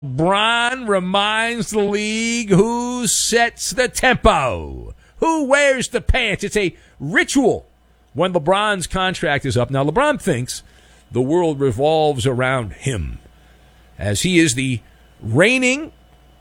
LeBron reminds the league who sets the tempo, who wears the pants. It's a ritual when LeBron's contract is up. Now, LeBron thinks the world revolves around him, as he is the reigning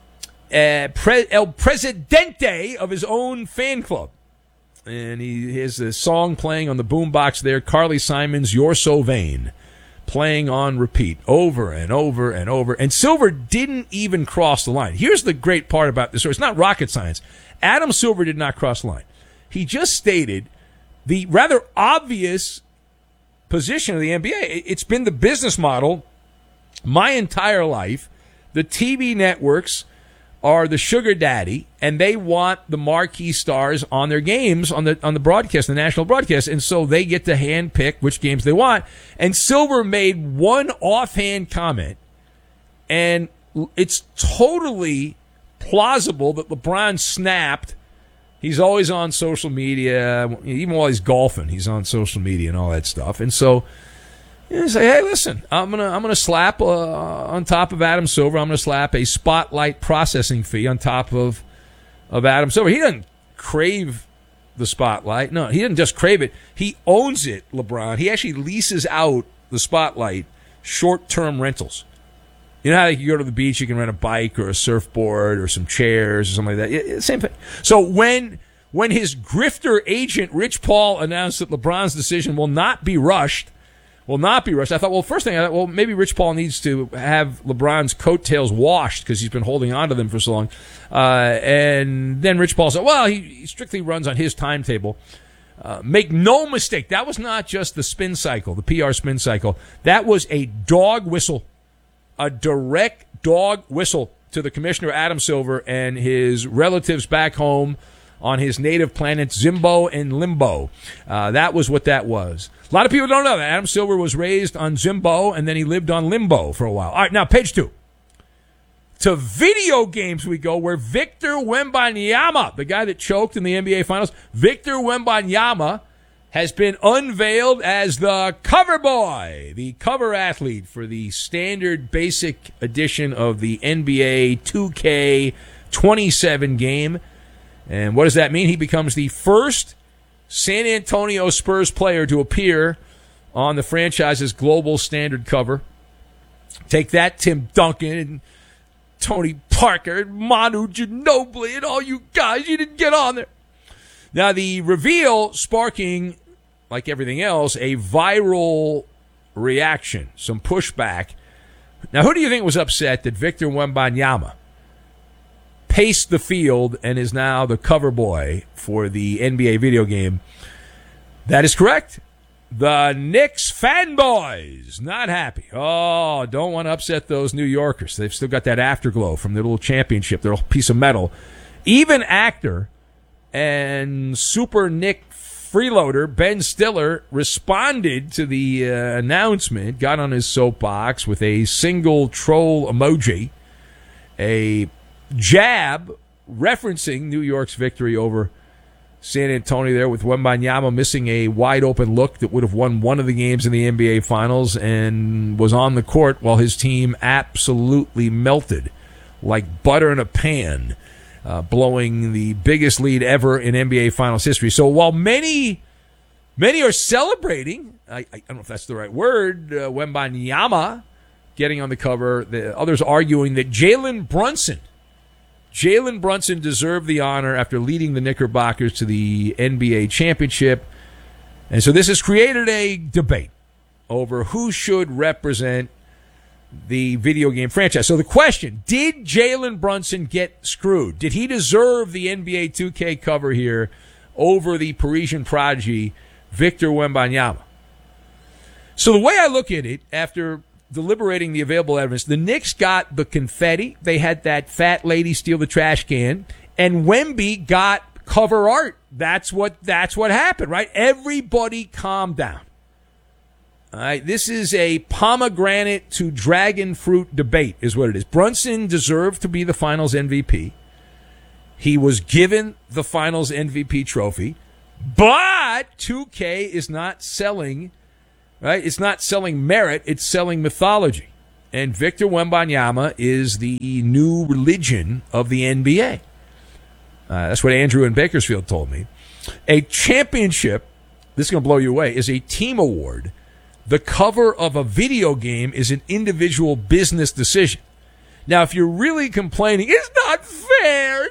El Presidente of his own fan club. And he has a song playing on the boombox there, Carly Simon's You're So Vain, playing on repeat over and over and over. And Silver didn't even cross the line. Here's the great part about this story. It's not rocket science. Adam Silver did not cross the line. He just stated the rather obvious position of the NBA. It's been the business model my entire life. The TV networks are the sugar daddy, and they want the marquee stars on their games on the broadcast, the national broadcast, and so they get to handpick which games they want. And Silver made one offhand comment, and it's totally plausible that LeBron snapped. He's always on social media, even while he's golfing, he's on social media and all that stuff. And so you say, hey, listen, I'm gonna slap on top of Adam Silver. I'm gonna slap a spotlight processing fee on top of Adam Silver. He doesn't crave the spotlight. No, he didn't just crave it. He owns it, LeBron. He actually leases out the spotlight, short-term rentals. You know how you go to the beach, you can rent a bike or a surfboard or some chairs or something like that. Same thing. So when his grifter agent, Rich Paul, announced that LeBron's decision will not be rushed, I thought, well, maybe Rich Paul needs to have LeBron's coattails washed because he's been holding on to them for so long. And then Rich Paul said, well, he strictly runs on his timetable. Make no mistake, that was not just the spin cycle, the PR spin cycle. That was a dog whistle, a direct dog whistle to the commissioner, Adam Silver, and his relatives back home on his native planets, Zimbo and Limbo. That was what that was. A lot of people don't know that. Adam Silver was raised on Zimbo, and then he lived on Limbo for a while. All right, now, page 2. To video games we go, where Victor Wembanyama, the guy that choked in the NBA Finals, Victor Wembanyama has been unveiled as the cover boy, the cover athlete for the standard basic edition of the NBA 2K27 game. And what does that mean? He becomes the first San Antonio Spurs player to appear on the franchise's global standard cover. Take that, Tim Duncan and Tony Parker and Manu Ginobili and all you guys. You didn't get on there. Now, the reveal sparking, like everything else, a viral reaction, some pushback. Now, who do you think was upset that Victor Wembanyama paced the field and is now the cover boy for the NBA video game? That is correct. The Knicks fanboys, not happy. Oh, don't want to upset those New Yorkers. They've still got that afterglow from their little championship, their little piece of metal. Even actor and super Knick freeloader Ben Stiller responded to the announcement, got on his soapbox with a single troll emoji, a jab referencing New York's victory over San Antonio there, with Wembanyama missing a wide-open look that would have won one of the games in the NBA Finals and was on the court while his team absolutely melted like butter in a pan, blowing the biggest lead ever in NBA Finals history. So while many are celebrating, I don't know if that's the right word, Wembanyama getting on the cover, the others arguing that Jalen Brunson deserved the honor after leading the Knickerbockers to the NBA championship. And so this has created a debate over who should represent the video game franchise. So the question, did Jalen Brunson get screwed? Did he deserve the NBA 2K cover here over the Parisian prodigy Victor Wembanyama? So the way I look at it, after deliberating the available evidence, the Knicks got the confetti. They had that fat lady steal the trash can, and Wemby got cover art. That's what happened, right? Everybody calm down. All right, this is a pomegranate to dragon fruit debate is what it is. Brunson deserved to be the Finals MVP. He was given the Finals MVP trophy, but 2K is not selling. Right? It's not selling merit, it's selling mythology. And Victor Wembanyama is the new religion of the NBA. That's what Andrew in Bakersfield told me. A championship, this is going to blow you away, is a team award. The cover of a video game is an individual business decision. Now, if you're really complaining, it's not fair,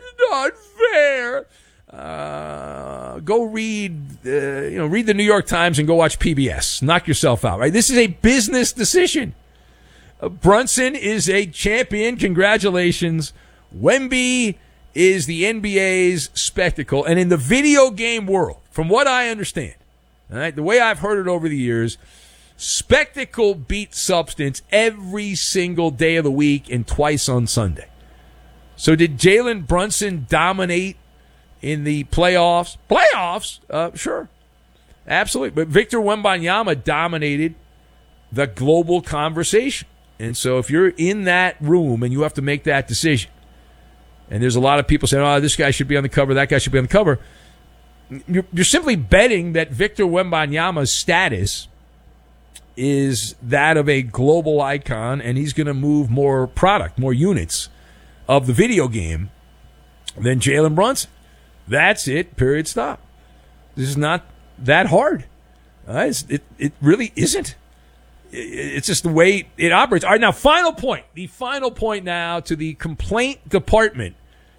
go read the New York Times and go watch PBS. Knock yourself out, right? This is a business decision. Brunson is a champion. Congratulations. Wemby is the NBA's spectacle. And in the video game world, from what I understand, all right, the way I've heard it over the years, spectacle beats substance every single day of the week and twice on Sunday. So did Jalen Brunson dominate in the playoffs? Sure. Absolutely. But Victor Wembanyama dominated the global conversation. And so if you're in that room and you have to make that decision, and there's a lot of people saying, oh, this guy should be on the cover, that guy should be on the cover, you're simply betting that Victor Wembanyama's status is that of a global icon, and he's going to move more product, more units of the video game than Jalen Brunson. That's it, period, stop. This is not that hard. It really isn't. It's just the way it operates. All right, now, final point. The final point now to the complaint department.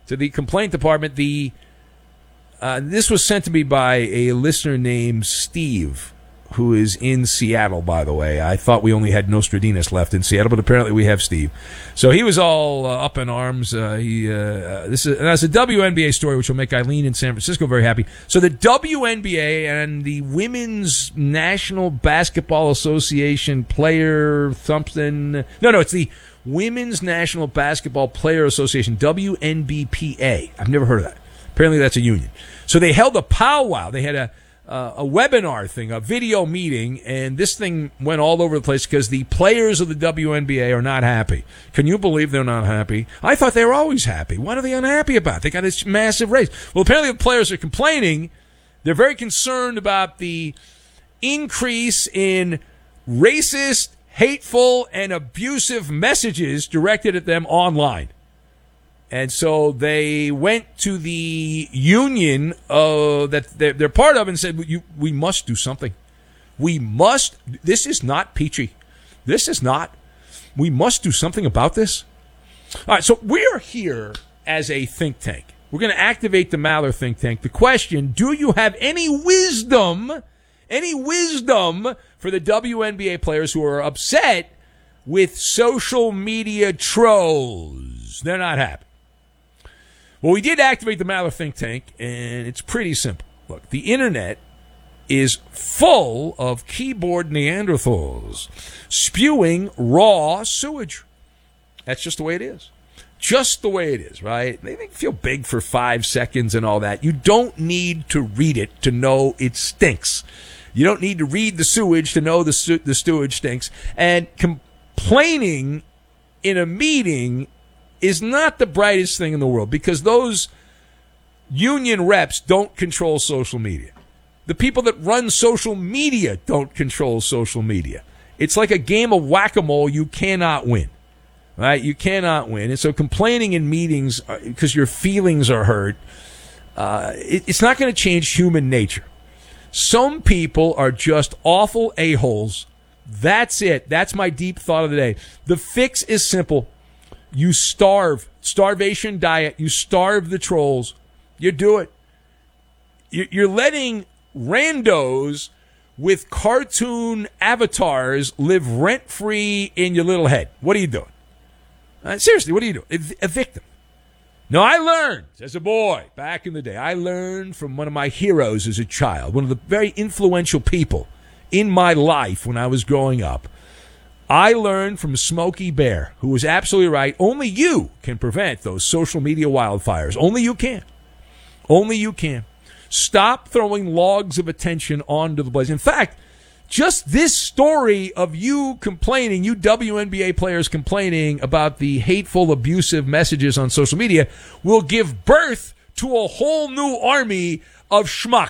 This was sent to me by a listener named Steve, who is in Seattle, by the way. I thought we only had Nostradamus left in Seattle, but apparently we have Steve. So he was all up in arms. That's a WNBA story, which will make Eileen in San Francisco very happy. So the WNBA and the Women's National Basketball Association player something. No, it's the Women's National Basketball Player Association, WNBPA. I've never heard of that. Apparently that's a union. So they held a powwow. They had a webinar thing, a video meeting, and this thing went all over the place because the players of the WNBA are not happy. Can you believe they're not happy? I thought they were always happy. What are they unhappy about? They got this massive raise. Well, apparently the players are complaining. They're very concerned about the increase in racist, hateful, and abusive messages directed at them online. And so they went to the union that they're part of and said, we must do something. This is not peachy. We must do something about this. All right, so we're here as a think tank. We're going to activate the Maller think tank. The question, do you have any wisdom for the WNBA players who are upset with social media trolls? They're not happy. Well, we did activate the Maller think tank, and it's pretty simple. Look, the internet is full of keyboard Neanderthals spewing raw sewage. That's just the way it is. Just the way it is, right? They feel big for 5 seconds and all that. You don't need to read it to know it stinks. You don't need to read the sewage to know the sewage stinks. And complaining in a meeting is not the brightest thing in the world because those union reps don't control social media. The people that run social media don't control social media. It's like a game of whack-a-mole. You cannot win, right? You cannot win. And so complaining in meetings because your feelings are hurt, it's not going to change human nature. Some people are just awful a-holes. That's it. That's my deep thought of the day. The fix is simple. You starvation diet. You starve the trolls. You do it. You're letting randos with cartoon avatars live rent-free in your little head. What are you doing? Seriously, what are you doing? Evict them. No, I learned as a boy back in the day. I learned from one of my heroes as a child, one of the very influential people in my life when I was growing up. I learned from Smokey Bear, who was absolutely right. Only you can prevent those social media wildfires. Only you can. Only you can. Stop throwing logs of attention onto the blaze. In fact, just this story of you complaining, you WNBA players complaining about the hateful, abusive messages on social media will give birth to a whole new army of schmucks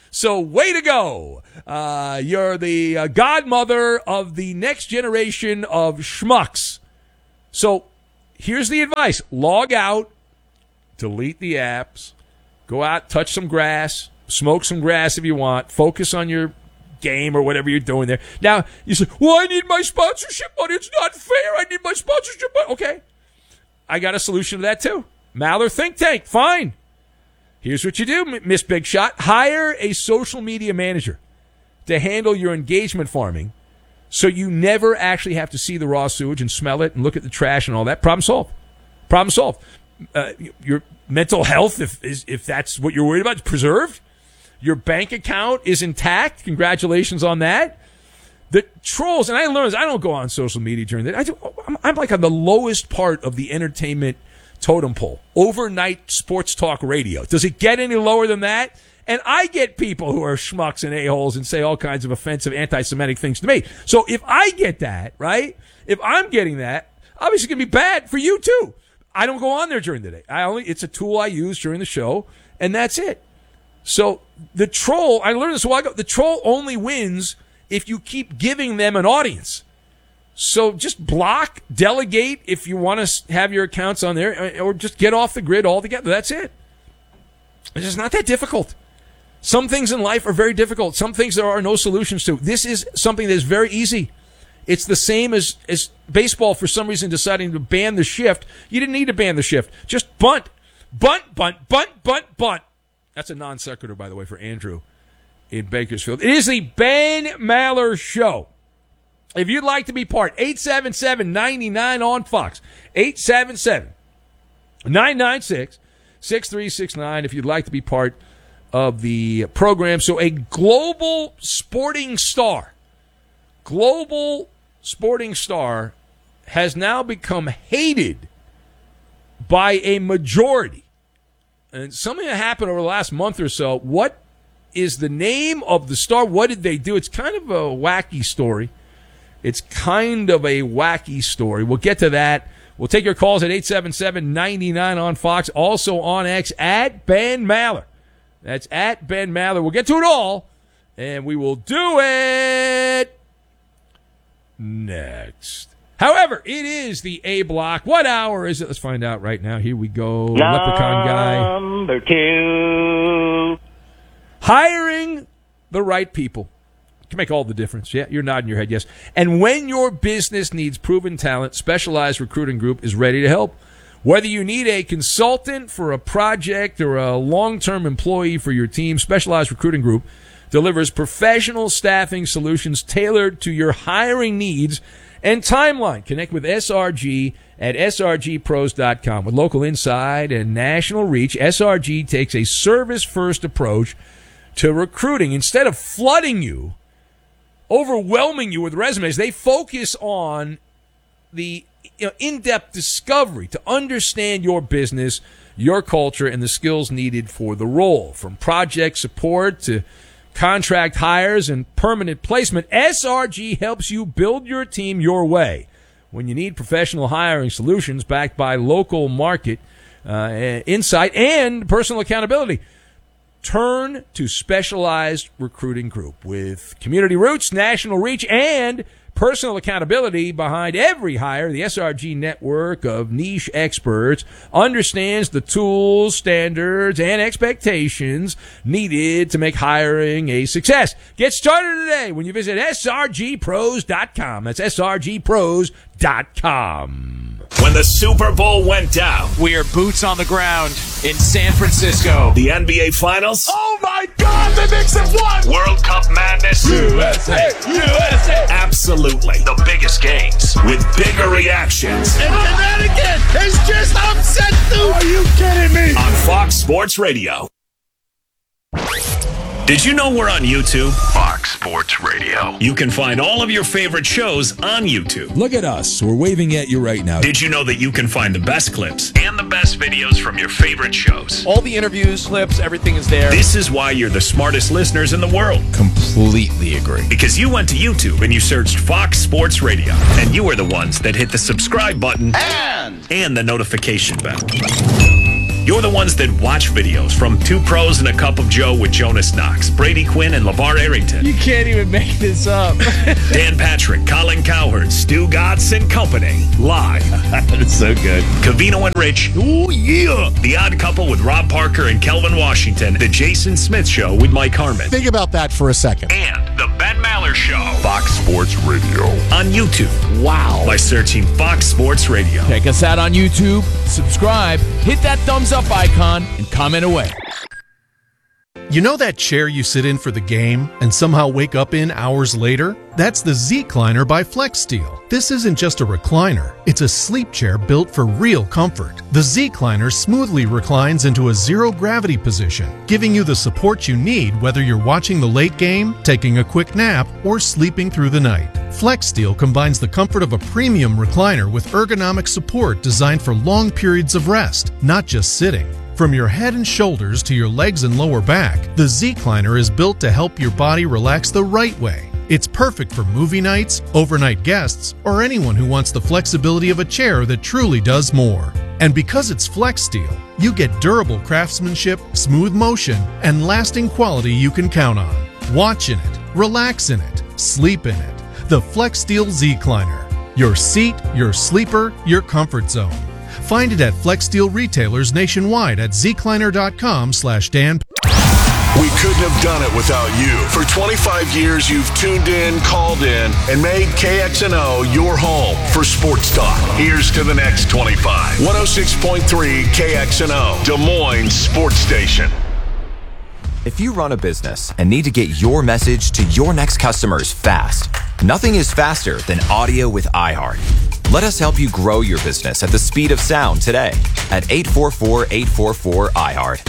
So way to go. You're the godmother of the next generation of schmucks. So here's the advice. Log out, delete the apps, go out, touch some grass, smoke some grass if you want, focus on your game or whatever you're doing there. Now, you say, well, I need my sponsorship money. It's not fair. I need my sponsorship money. Okay. I got a solution to that too. Maller Think Tank. Fine. Here's what you do, Miss Big Shot. Hire a social media manager to handle your engagement farming so you never actually have to see the raw sewage and smell it and look at the trash and all that. Problem solved. Problem solved. Your mental health, if that's what you're worried about, is preserved. Your bank account is intact. Congratulations on that. The trolls, and I learned this, I don't go on social media during that. I'm like on the lowest part of the entertainment totem pole. Overnight sports talk radio. Does it get any lower than that? And I get people who are schmucks and a-holes and say all kinds of offensive anti-Semitic things to me. So if I get that, right, if I'm getting that, obviously it's going to be bad for you too. I don't go on there during the day. It's a tool I use during the show, and that's it. So the troll, I learned this a while ago, the troll only wins if you keep giving them an audience. So just block, delegate if you want to have your accounts on there, or just get off the grid altogether. That's it. It's just not that difficult. Some things in life are very difficult. Some things there are no solutions to. This is something that is very easy. It's the same as baseball for some reason deciding to ban the shift. You didn't need to ban the shift. Just bunt. Bunt, bunt, bunt, bunt, bunt. That's a non sequitur, by the way, for Andrew in Bakersfield. It is the Ben Maller Show. If you'd like to be part, 877-99 on Fox. 877-996-6369 if you'd like to be part of the program. So a global sporting star has now become hated by a majority. And something that happened over the last month or so. What is the name of the star? What did they do? It's kind of a wacky story. We'll get to that. We'll take your calls at 877-99 on Fox. Also on X at Ben Maller. That's at Ben Maller. We'll get to it all, and we will do it next. However, it is the A block. What hour is it? Let's find out right now. Here we go. Leprechaun guy. Number 2. Hiring the right people can make all the difference. Yeah, you're nodding your head, yes. And when your business needs proven talent, Specialized Recruiting Group is ready to help. Whether you need a consultant for a project or a long-term employee for your team, Specialized Recruiting Group delivers professional staffing solutions tailored to your hiring needs and timeline. Connect with SRG at srgpros.com. With local insight and national reach, SRG takes a service-first approach to recruiting. Instead of flooding you, overwhelming you with resumes, they focus on the in-depth discovery to understand your business, your culture, and the skills needed for the role. From project support to contract hires and permanent placement, SRG helps you build your team your way. When you need professional hiring solutions backed by local market insight and personal accountability, turn to Specialized Recruiting Group. With community roots, national reach, and personal accountability behind every hire, the SRG network of niche experts understands the tools, standards, and expectations needed to make hiring a success. Get started today when you visit srgpros.com. That's srgpros.com. When the Super Bowl went down, we are boots on the ground in San Francisco. The NBA Finals. Oh my God, the Knicks have won! World Cup madness. USA! USA! Absolutely. The biggest games with bigger reactions. And Connecticut has just upset Duke! Are you kidding me? On Fox Sports Radio. Did you know we're on YouTube? Fox Sports Radio. You can find all of your favorite shows on YouTube. Look at us. We're waving at you right now. Did you know that you can find the best clips and the best videos from your favorite shows? All the interviews, clips, everything is there. This is why you're the smartest listeners in the world. Completely agree. Because you went to YouTube and you searched Fox Sports Radio. And you were the ones that hit the subscribe button and the notification bell. You're the ones that watch videos from Two Pros and a Cup of Joe with Jonas Knox, Brady Quinn, and LeVar Arrington. You can't even make this up. Dan Patrick, Colin Cowherd, Stu Gatz and company. Live. That's so good. Covino and Rich. Oh, yeah. The Odd Couple with Rob Parker and Kelvin Washington. The Jason Smith Show with Mike Harmon. Think about that for a second. And the Ben Maller Show. Fox Sports Radio. On YouTube. Wow. By searching Fox Sports Radio. Check us out on YouTube, subscribe, hit that thumbs up icon, and comment away. You know that chair you sit in for the game and somehow wake up in hours later? That's the Z-Cliner by FlexSteel. This isn't just a recliner. It's a sleep chair built for real comfort. The Z-Cliner smoothly reclines into a zero-gravity position, giving you the support you need whether you're watching the late game, taking a quick nap, or sleeping through the night. FlexSteel combines the comfort of a premium recliner with ergonomic support designed for long periods of rest, not just sitting. From your head and shoulders to your legs and lower back, the Z-Cliner is built to help your body relax the right way. It's perfect for movie nights, overnight guests, or anyone who wants the flexibility of a chair that truly does more. And because it's FlexSteel, you get durable craftsmanship, smooth motion, and lasting quality you can count on. Watch in it, relax in it, sleep in it. The FlexSteel Z-Cliner. Your seat, your sleeper, your comfort zone. Find it at FlexSteel retailers nationwide at zcliner.com/Dan. We couldn't have done it without you. For 25 years, you've tuned in, called in, and made KXNO your home for sports talk. Here's to the next 25. 106.3 KXNO, Des Moines Sports Station. If you run a business and need to get your message to your next customers fast, nothing is faster than audio with iHeart. Let us help you grow your business at the speed of sound today at 844-844-iHeart.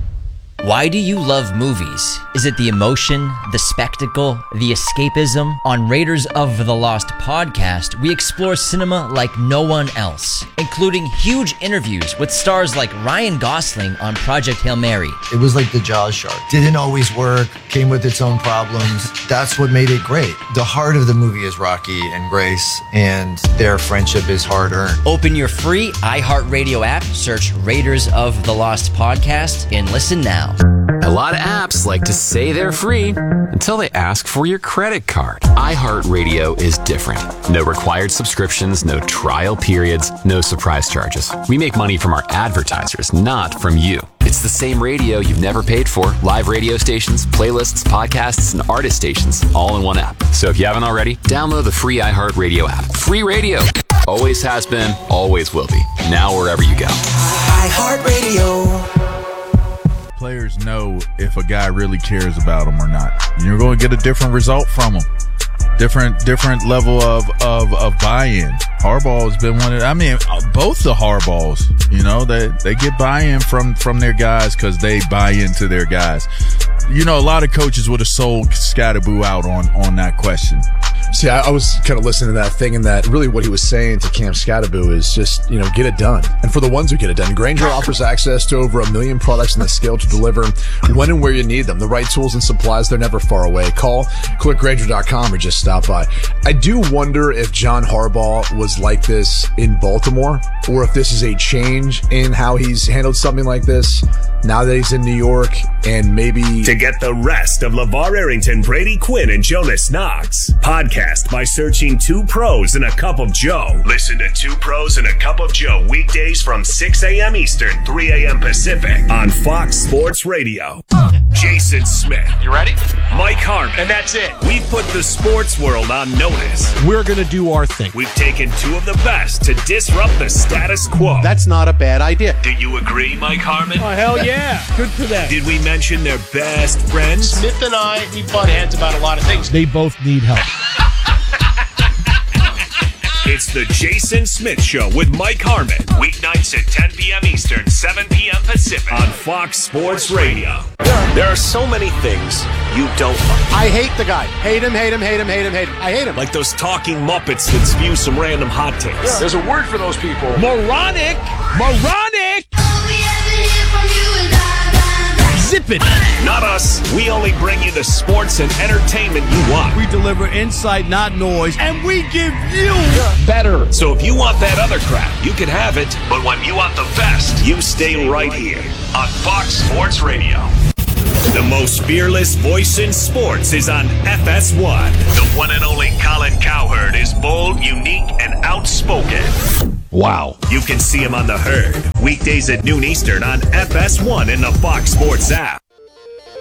Why do you love movies? Is it the emotion, the spectacle, the escapism? On Raiders of the Lost podcast, we explore cinema like no one else, including huge interviews with stars like Ryan Gosling on Project Hail Mary. It was like the Jaws shark. Didn't always work, came with its own problems. That's what made it great. The heart of the movie is Rocky and Grace, and their friendship is hard-earned. Open your free iHeartRadio app, search Raiders of the Lost podcast, and listen now. A lot of apps like to say they're free until they ask for your credit card. iHeartRadio is different. No required subscriptions, no trial periods, no surprise charges. We make money from our advertisers, not from you. It's the same radio you've never paid for. Live radio stations, playlists, podcasts, and artist stations, all in one app. So if you haven't already, download the free iHeartRadio app. Free radio. Always has been, always will be. Now wherever you go. iHeartRadio. Players know if a guy really cares about them or not. You're going to get a different result from them. Different level of buy-in. Harbaugh has been one of, both the Harbaughs, they get buy-in from their guys because they buy into their guys. A lot of coaches would have sold Scatterboo out on that question. See, I was kind of listening to that thing, and that really what he was saying to Cam Scatterboo is just, get it done. And for the ones who get it done, Grainger offers access to over 1 million products and the scale to deliver when and where you need them. The right tools and supplies, they're never far away. Call, click Grainger.com, or just stop by. I do wonder if John Harbaugh was like this in Baltimore, or if this is a change in how he's handled something like this now that he's in New York, and maybe... To get the rest of LeVar Arrington, Brady Quinn, and Jonas Knox, podcast by searching Two Pros and a Cup of Joe. Listen to Two Pros and a Cup of Joe weekdays from 6 a.m. Eastern, 3 a.m. Pacific on Fox Sports Radio. Jason Smith. You ready? Mike Harmon. And that's it. We put the sports world on notice. We're going to do our thing. We've taken two of the best to disrupt the status quo. That's not a bad idea. Do you agree, Mike Harmon? Oh, hell yeah. Good for them. Did we mention their best friends? Smith and I, we butt heads about a lot of things. They both need help. It's the Jason Smith Show with Mike Harmon. Weeknights at 10 p.m. Eastern, 7 p.m. Pacific on Fox Sports Radio. There are so many things you don't like. I hate the guy. Hate him. I hate him. Like those talking Muppets that spew some random hot takes. Yeah. There's a word for those people. Moronic. stupid. Not us. We only bring you the sports and entertainment you want. We deliver insight, not noise, and we give you Better. So if you want that other crap, you can have it. But when you want the best, you stay right here on Fox Sports Radio. The most fearless voice in sports is on FS1. The one and only Colin Cowherd is bold, unique, and outspoken. Wow. You can see him on The Herd, weekdays at noon Eastern on FS1 in the Fox Sports app.